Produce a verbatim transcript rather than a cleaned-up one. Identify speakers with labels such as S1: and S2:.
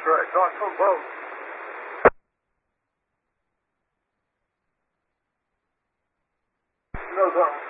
S1: right. Talk to them both. You know something?